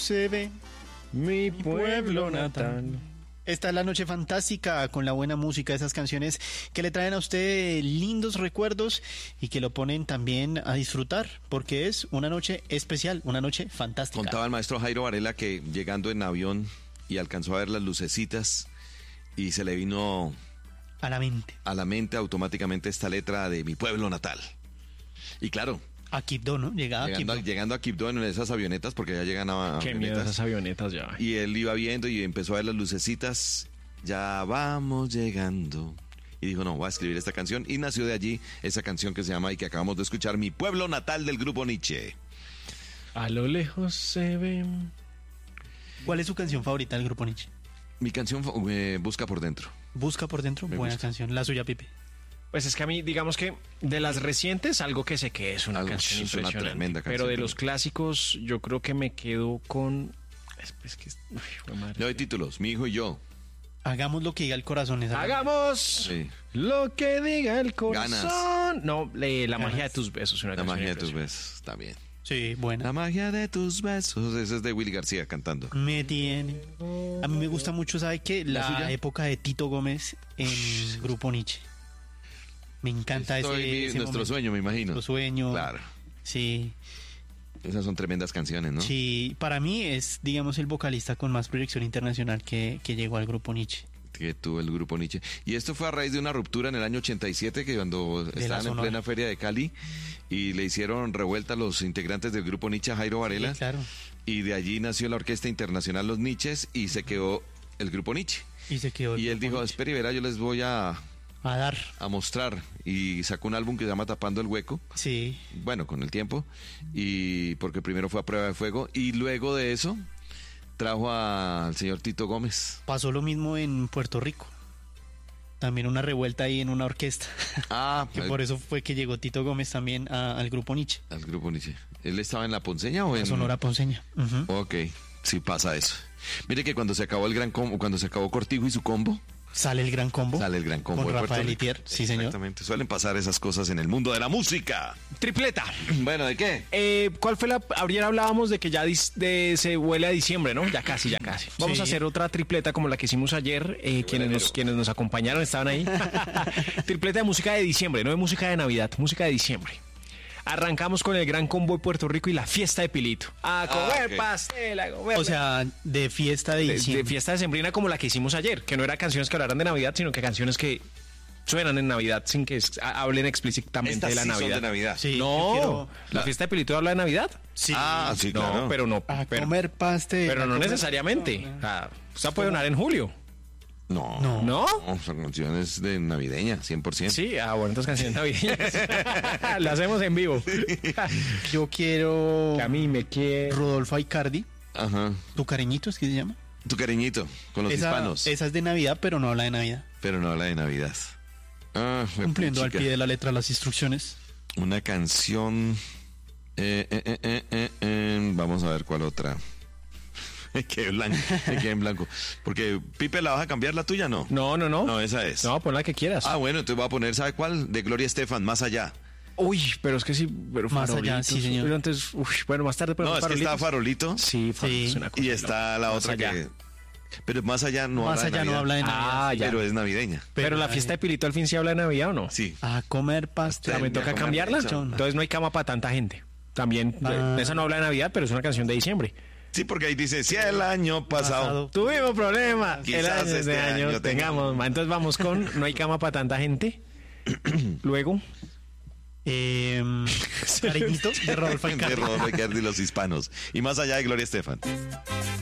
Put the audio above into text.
se ve Mi pueblo natal. Esta es la noche fantástica con la buena música, esas canciones que le traen a usted lindos recuerdos y que lo ponen también a disfrutar, porque es una noche especial, una noche fantástica. Contaba el maestro Jairo Varela que llegando en avión y alcanzó a ver las lucecitas y se le vino A la mente automáticamente esta letra de Mi pueblo natal. Y claro, a Quibdó, ¿no? llegando a Quibdó en esas avionetas, porque ya llegan a Qué miedo esas avionetas ya. Y él iba viendo y empezó a ver las lucecitas. Ya vamos llegando. Y dijo, no, voy a escribir esta canción. Y nació de allí esa canción que se llama y que acabamos de escuchar, Mi pueblo natal, del grupo Nietzsche. A lo lejos se ve. ¿Cuál es su canción favorita del grupo Nietzsche? Mi canción Busca por dentro. Busca por dentro, Me buena gusta. canción. La suya, Pipe. Pues es que a mí, digamos que de las recientes, algo que sé que es una canción Es una impresionante. tremenda canción. Pero de los clásicos, yo creo que me quedo con. Es que. Uy, jue madre. Le doy títulos, Mi hijo y yo. Hagamos lo que diga el corazón. Esa ¡Hagamos Sí. lo que diga el corazón! Ganas. No, La magia de Ganas. tus besos. Una La canción magia de tus impresionante. besos, está bien. Sí, buena. La magia de tus besos. Ese es de Willy García cantando. Me tiene. A mí me gusta mucho, ¿sabe qué? ¿La La suya? época de Tito Gómez en Grupo Nietzsche. Me encanta ese Nuestro momento. sueño, me imagino. Nuestro sueño. Claro. Sí. Esas son tremendas canciones, ¿no? Sí, para mí es, digamos, el vocalista con más proyección internacional que llegó al Grupo Nietzsche. Que tuvo el grupo Nietzsche. Y esto fue a raíz de una ruptura en el año 87, que cuando la estaban en Sonora. plena feria de Cali y le hicieron revuelta a los integrantes del grupo Nietzsche a Jairo Varela. Sí, claro. Y de allí nació la Orquesta Internacional Los Nietzsches y se quedó el grupo Nietzsche. Y se quedó. el Y él Grupo dijo, Nietzsche. espera y verá, yo les voy a A mostrar. Y sacó un álbum que se llama Tapando el Hueco. Sí. Bueno, con el tiempo. Y porque primero fue a Prueba de Fuego. Y luego de eso trajo al señor Tito Gómez. Pasó lo mismo en Puerto Rico. También una revuelta ahí en una orquesta. Ah, Que por eso fue que llegó Tito Gómez también al Grupo Nietzsche. al grupo Nietzsche. ¿Él estaba en La Ponceña o en...? La Sonora Ponceña. Ujú. Ok, sí pasa eso. Mire que cuando se acabó el gran combo, cuando se acabó Cortijo y su combo, Sale el Gran Combo. sale el gran combo Con de Puerto Rafael Rico. Itier. Sí, señor. Exactamente, suelen pasar esas cosas en el mundo de la música. Tripleta. Bueno, ¿de qué? ¿Cuál fue la...? Ayer hablábamos de que ya se huele a diciembre, ¿no? Ya casi, ya casi. Vamos Sí. a hacer otra tripleta como la que hicimos ayer. Quienes nos acompañaron estaban ahí. Tripleta de música de diciembre, no de música de Navidad, música de diciembre. Arrancamos con el Gran Combo de Puerto Rico y la fiesta de Pilito. A comer ok. pastel, a comer... O sea, de fiesta de de diciembre. fiesta decembrina como la que hicimos ayer, que no era canciones que hablaran de Navidad, sino que canciones que suenan en Navidad sin que hablen explícitamente Estas de la sí son Navidad. de Navidad. Sí, yo No, quiero la fiesta de Pilito habla de Navidad. Sí. Ah, sí, claro. No, pero no. A pero, comer pastel. pero a no comer- necesariamente. O sea, usted puede donar en julio. No. No. ¿No? No, son canciones de navideña, 100%. Sí, bueno, entonces canciones navideñas. La hacemos en vivo. Yo quiero Que a mí me quiere. Rodolfo Aicardi. Ajá. ¿Tu cariñito es que se llama? Tu cariñito, con los hispanos. Esa es de Navidad, pero no habla de Navidad. Pero no habla de Navidad. Ah, Cumpliendo al puchica. pie de la letra las instrucciones. Una canción... Vamos a ver cuál otra. Me quedé en blanco. Porque, Pipe, ¿la vas a cambiar la tuya? No. No. No, esa es. No, pon la que quieras. Ah, bueno, entonces voy a poner, ¿sabe cuál? De Gloria Estefan, Más Allá. Uy, pero es que sí. Pero Más allá, farolitos. sí, señor. Pero antes, bueno, más tarde, pero No, es que está farolitos. Farolito Sí, Farolitos Sí. es una cosa y está la Más otra allá. que... Pero Más Allá no Más habla de allá no Navidad. habla de Navidad. Ah, ya. Pero es navideña. Pero la fiesta de Pilito al fin sí habla de Navidad o no? Sí. A comer pastel. ¿También Ya, toca comer cambiarla? lechón. Entonces no hay cama para tanta gente. También, Ah. esa no habla de Navidad, pero es una canción de diciembre. Sí, porque ahí dice, si el año pasado... Tuvimos problemas. Quizás este año tengamos más. Entonces vamos con No hay cama para tanta gente. Luego, Cariñito de Rodolfo De Aicardi. Rodolfo Aicardi y los hispanos. Y Más Allá de Gloria Estefan.